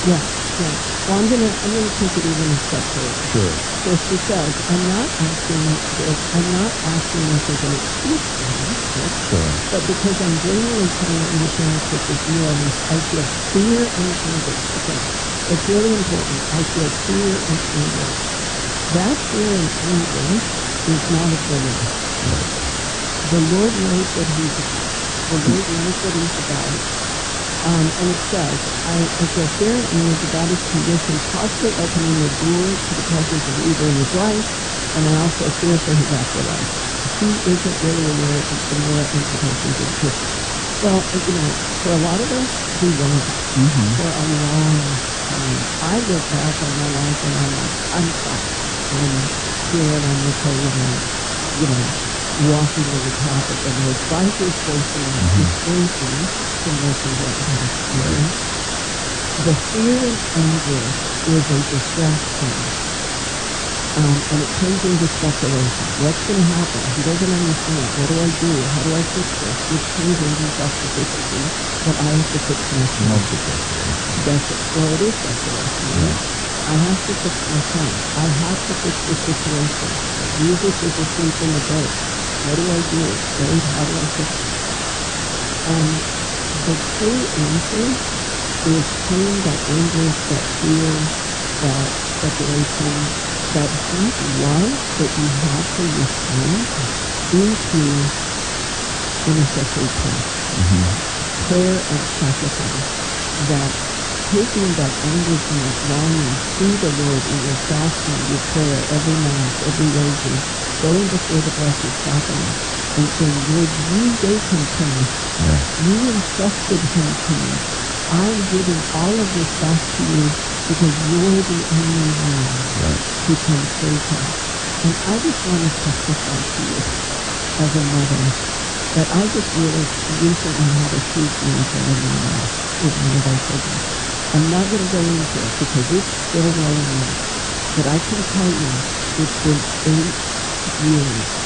Yeah, yeah. Well, I'm gonna take it even a step further. Sure. So she says, I'm not asking this as an excuse for him, right? Sure. But because I'm genuinely trying to understand the scripture's view on this, I feel fear and anger. Okay, it's really important. I feel fear and anger. That fear and anger is not of the Lord. Right. The Lord knows what he's about. The Lord knows what he's about. And it says, I feel fear and anger about his condition, possibly opening the door to the presence of evil in his life, and I also fear for his afterlife. He isn't really aware of the moral implications of the Christian. Well, for a lot of us, we weren't for a long time. I look back on my life and I'm like, I'm fine. I'm here and I'm okay and I'm, walking in the path of the Lord by his grace alone. His grace to mercy alone. Okay? The fear and anger is a distraction. And it turns into speculation. What's going to happen? He doesn't understand. What do I do? How do I fix this? Which turns into self-sufficiency that I have to fix myself. That's it. Well, it is speculation, right? I have to fix myself. I have to fix the situation. Jesus is asleep in the boat. What do I do? Right? How do I fix it? The true answer is turning that anger, that fear, that speculation, that deep love that you have for your son into intercessory prayer. Prayer of sacrifice. That taking that anguish and that longing to the Lord in your fasting, your prayer, every mass, every rosary, going before the Blessed Sacrament and saying, Lord, you gave him to me. You entrusted him to me. I'm giving all of this back to you because you're the only one who can save him. And I just want to testify to you as a mother that I just really recently had a huge miracle in my life with one of our children. I'm not going to go into it because it's still rolling out. But I can tell you it's been 8 years